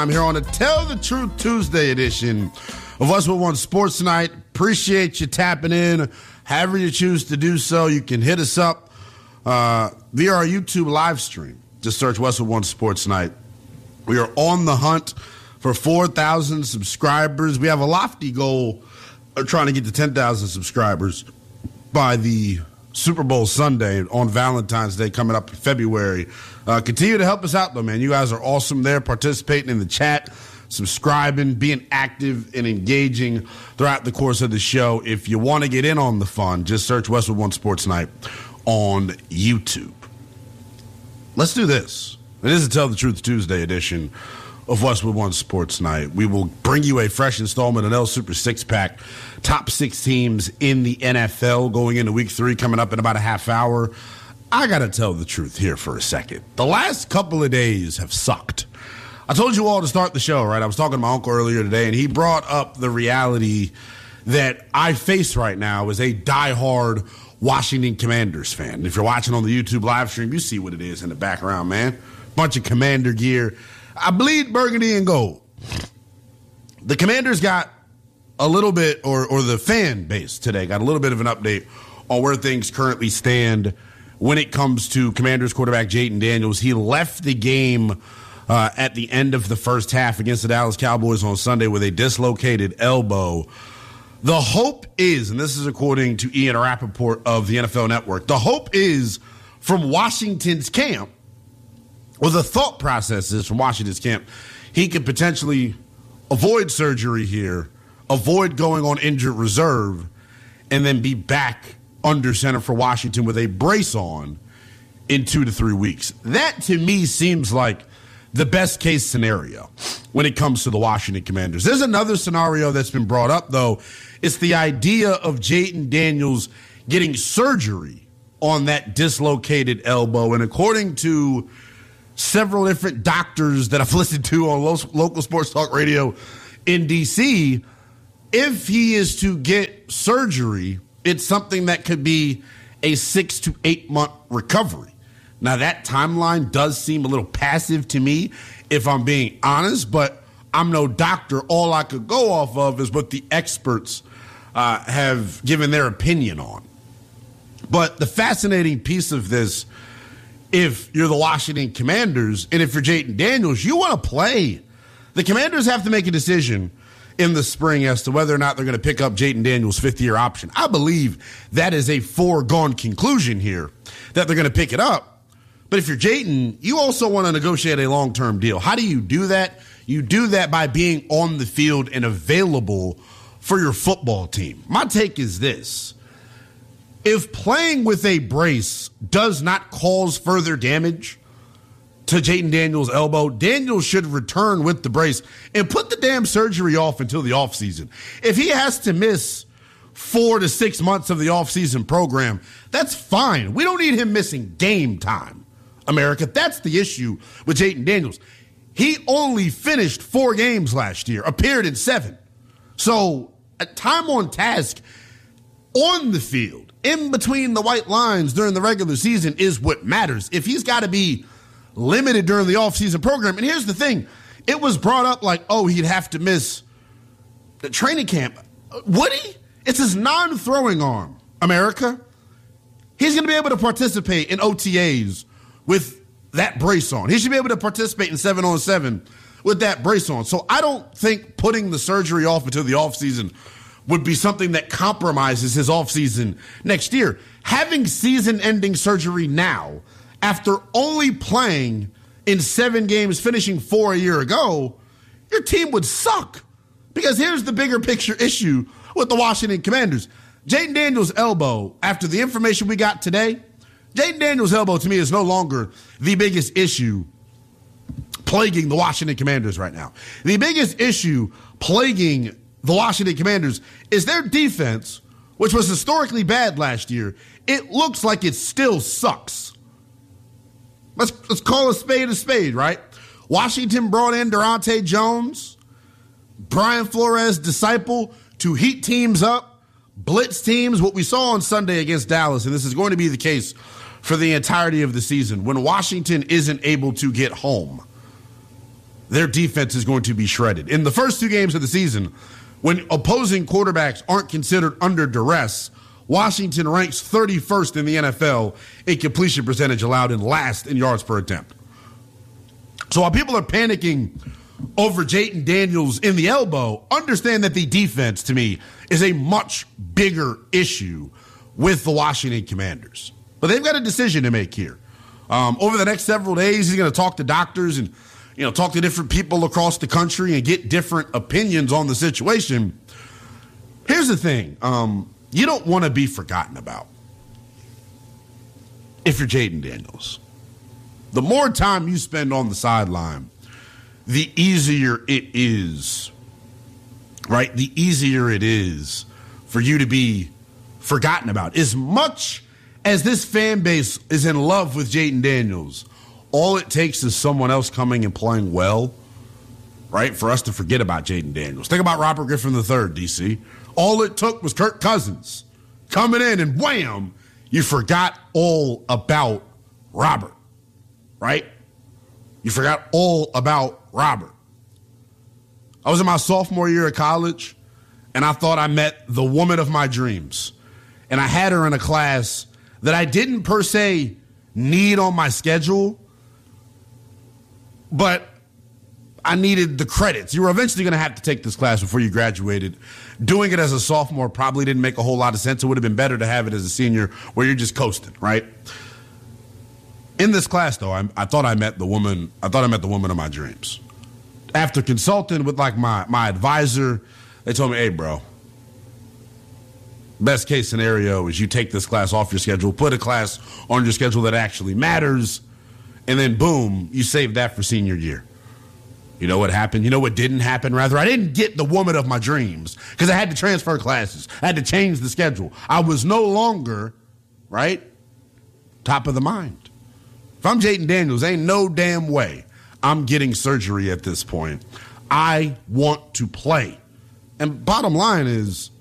time here on the Tell the Truth Tuesday edition of Westwood One Sports Night. Appreciate you tapping in. However you choose to do so, you can hit us up via our YouTube live stream. Just search Westwood One Sports Night. We are on the hunt for 4,000 subscribers. We have a lofty goal of trying to get to 10,000 subscribers by the Super Bowl Sunday on Valentine's Day coming up in February. Continue to help us out, though, man. You guys are awesome there, participating in the chat, subscribing, being active and engaging throughout the course of the show. If you want to get in on the fun, just search Westwood One Sports Night on YouTube. Let's do this. It is a Tell the Truth Tuesday edition of Westwood One Sports Night. We will bring you a fresh installment of L Super Six Pack, top 6 teams in the NFL going into week 3, coming up in about a half hour. I got to tell the truth here for a second. The last couple of days have sucked. I told you all to start the show, right? I was talking to my uncle earlier today, and he brought up the reality that I face right now as a diehard Washington Commanders fan. And if you're watching on the YouTube live stream, you see what it is in the background, man. Bunch of Commander gear. I bleed burgundy and gold. The Commanders got a little bit, or the fan base today got a little bit of an update on where things currently stand when it comes to Commanders quarterback Jayden Daniels. He left the game at the end of the first half against the Dallas Cowboys on Sunday with a dislocated elbow. The hope is, and this is according to Ian Rappaport of the NFL Network, the hope is from Washington's camp, or the thought process is from Washington's camp, he could potentially avoid surgery here, avoid going on injured reserve, and then be back under center for Washington with a brace on in 2 to 3 weeks. That, to me, seems like the best case scenario when it comes to the Washington Commanders. There's another scenario that's been brought up, though. It's the idea of Jayden Daniels getting surgery on that dislocated elbow. And according to several different doctors that I've listened to on local sports talk radio in D.C., if he is to get surgery, it's something that could be a 6 to 8 month recovery. Now, that timeline does seem a little passive to me, if I'm being honest, but I'm no doctor. All I could go off of is what the experts have given their opinion on. But the fascinating piece of this, if you're the Washington Commanders and if you're Jayden Daniels, you want to play. The Commanders have to make a decision in the spring as to whether or not they're going to pick up Jayden Daniels' 5th-year option. I believe that is a foregone conclusion here, that they're going to pick it up. But if you're Jayden, you also want to negotiate a long-term deal. How do you do that? You do that by being on the field and available for your football team. My take is this. If playing with a brace does not cause further damage to Jayden Daniels' elbow, Daniels should return with the brace and put the damn surgery off until the offseason. If he has to miss 4 to 6 months of the offseason program, that's fine. We don't need him missing game time, America. That's the issue with Jayden Daniels. He only finished 4 games last year, appeared in 7. So a time on task on the field, in between the white lines during the regular season, is what matters. If he's got to be limited during the offseason program, and here's the thing, it was brought up like, oh, he'd have to miss the training camp. Would he? It's his non-throwing arm, America. He's going to be able to participate in OTAs with that brace on. He should be able to participate in 7-on-7 with that brace on. So I don't think putting the surgery off until the offseason would be something that compromises his offseason next year. Having season-ending surgery now, after only playing in 7 games, finishing 4 a year ago, your team would suck. Because here's the bigger picture issue with the Washington Commanders. Jayden Daniels' elbow, after the information we got today, Jayden Daniels' elbow to me is no longer the biggest issue plaguing the Washington Commanders right now. The biggest issue plaguing the Washington Commanders is their defense, which was historically bad last year. It looks like it still sucks. Let's call a spade, right? Washington brought in Durante Jones, Brian Flores' disciple, to heat teams up, blitz teams, what we saw on Sunday against Dallas, and this is going to be the case for the entirety of the season. When Washington isn't able to get home, their defense is going to be shredded. In the first 2 games of the season, when opposing quarterbacks aren't considered under duress, Washington ranks 31st in the NFL in completion percentage allowed and last in yards per attempt. So while people are panicking over Jayden Daniels in the elbow, understand that the defense, to me, is a much bigger issue with the Washington Commanders. But they've got a decision to make here. Over the next several days, he's going to talk to doctors and talk to different people across the country and get different opinions on the situation. Here's the thing. You don't want to be forgotten about if you're Jayden Daniels. The more time you spend on the sideline, the easier it is, right? The easier it is for you to be forgotten about. As much as this fan base is in love with Jayden Daniels, all it takes is someone else coming and playing well, right, for us to forget about Jayden Daniels. Think about Robert Griffin III, DC. All it took was Kirk Cousins coming in and wham, you forgot all about Robert, right? You forgot all about Robert. I was in my sophomore year of college, and I thought I met the woman of my dreams. And I had her in a class that I didn't per se need on my schedule, but I needed the credits. You were eventually going to have to take this class before you graduated. Doing it as a sophomore probably didn't make a whole lot of sense. It would have been better to have it as a senior where you're just coasting, right? In this class, though, I thought I met the woman. I thought I met the woman of my dreams. After consulting with my advisor, they told me, "Hey, bro, best case scenario is you take this class off your schedule, put a class on your schedule that actually matters, and then boom, you save that for senior year." You know what happened? You know what didn't happen, rather? I didn't get the woman of my dreams because I had to transfer classes. I had to change the schedule. I was no longer, right, top of the mind. If I'm Jayden Daniels, ain't no damn way I'm getting surgery at this point. I want to play. And bottom line is,